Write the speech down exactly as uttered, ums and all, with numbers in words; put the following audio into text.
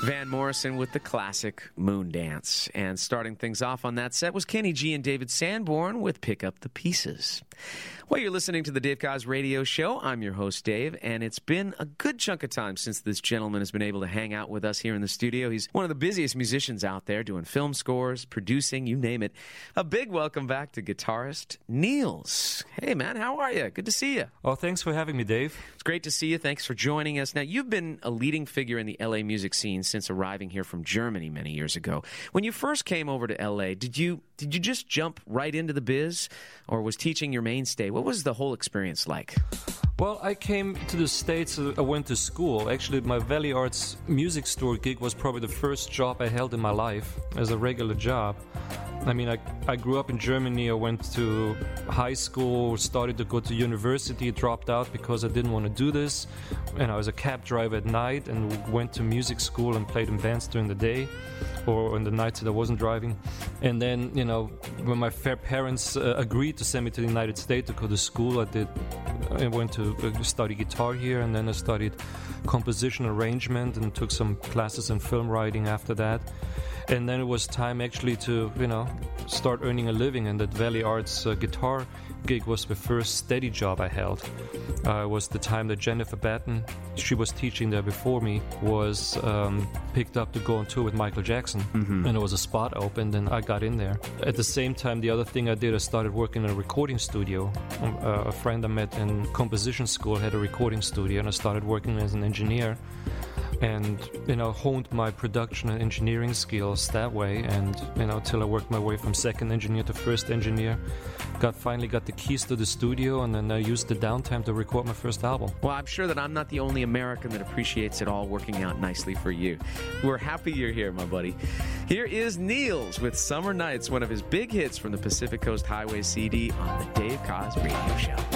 Van Morrison with the classic Moon Dance. And starting things off on that set was Kenny G and David Sanborn with Pick Up the Pieces. Well, you're listening to the Dave Koz Radio Show. I'm your host, Dave, and it's been a good chunk of time since this gentleman has been able to hang out with us here in the studio. He's one of the busiest musicians out there, doing film scores, producing, you name it. A big welcome back to guitarist Nils. Hey, man, how are you? Good to see you. Oh, thanks for having me, Dave. It's great to see you. Thanks for joining us. Now, you've been a leading figure in the L A music scene since arriving here from Germany many years ago. When you first came over to L A, did you did you just jump right into the biz, or was teaching your mainstay? What was the whole experience like? Well, I came to the States, uh, I went to school. Actually, my Valley Arts music store gig was probably the first job I held in my life as a regular job. I mean, I, I grew up in Germany. I went to high school, started to go to university, dropped out because I didn't want to do this. And I was a cab driver at night and went to music school and played in bands during the day or on the nights that I wasn't driving. And then, you know, when my fair parents uh, agreed to send me to the United States to go to school, I did. I went to study guitar here, and then I studied composition arrangement and took some classes in film writing after that. And then it was time actually to, you know, start earning a living, and that Valley Arts uh, guitar gig was the first steady job I held. Uh, it was the time that Jennifer Batten, she was teaching there before me, was um, picked up to go on tour with Michael Jackson. Mm-hmm. And there was a spot opened, and I got in there. At the same time, the other thing I did, I started working in a recording studio. Um, uh, a friend I met in composition school had a recording studio, and I started working as an engineer. And, you know, honed my production and engineering skills that way, and, you know, till I worked my way from second engineer to first engineer. Got finally got the keys to the studio, and then I used the downtime to record my first album. Well, I'm sure that I'm not the only American that appreciates it all working out nicely for you. We're happy you're here, my buddy. Here is Nils with Summer Nights, one of his big hits from the Pacific Coast Highway C D on the Dave Koz Radio Show.